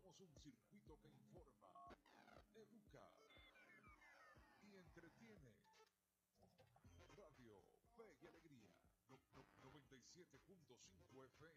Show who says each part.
Speaker 1: Somos un circuito que informa, educa y entretiene. Radio Fe y Alegría, 97.5 FM.